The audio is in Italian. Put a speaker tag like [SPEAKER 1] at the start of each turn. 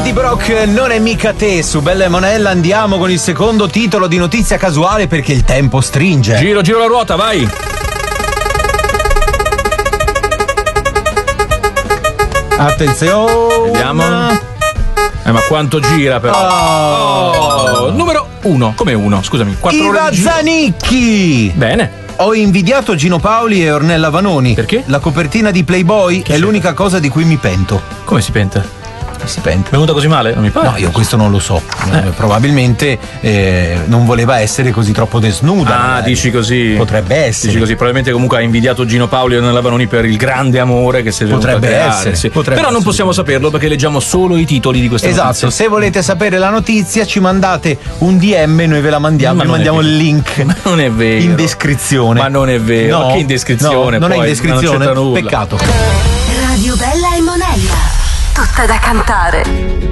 [SPEAKER 1] Eddie Brock, non è mica te. Su Bella e Monella andiamo con il secondo titolo di notizia casuale perché il tempo stringe.
[SPEAKER 2] Giro la ruota, vai.
[SPEAKER 1] Attenzione.
[SPEAKER 2] Vediamo. Ma quanto gira però. Numero 1. Come 1? Scusami. 4 ore di giro.
[SPEAKER 1] Zanicchi.
[SPEAKER 2] Bene.
[SPEAKER 1] Ho invidiato Gino Paoli e Ornella Vanoni.
[SPEAKER 2] Perché?
[SPEAKER 1] La copertina di Playboy è l'unica cosa di cui mi pento.
[SPEAKER 2] Come si pente?
[SPEAKER 1] Si pente.
[SPEAKER 2] È venuta così male? Non mi pare.
[SPEAKER 1] No, io questo non lo so. Probabilmente non voleva essere così troppo desnuda.
[SPEAKER 2] Ah,
[SPEAKER 1] magari.
[SPEAKER 2] dici così.
[SPEAKER 1] Potrebbe essere.
[SPEAKER 2] Dici così. Probabilmente comunque ha invidiato Gino Paoli e Ornella Vanoni per il grande amore che si è venuto a creare. Sì. Però non possiamo saperlo perché leggiamo solo i titoli di queste notizie.
[SPEAKER 1] Se volete sapere la notizia ci mandate un DM e noi ve la mandiamo. Vi mandiamo il link.
[SPEAKER 2] Ma non è vero.
[SPEAKER 1] In descrizione.
[SPEAKER 2] Ma non è vero.
[SPEAKER 1] No,
[SPEAKER 2] ma che in descrizione?
[SPEAKER 1] No, non
[SPEAKER 2] poi?
[SPEAKER 1] è in descrizione.
[SPEAKER 2] Non
[SPEAKER 1] Peccato.
[SPEAKER 3] Radio Bella e Monella. Tutta da cantare.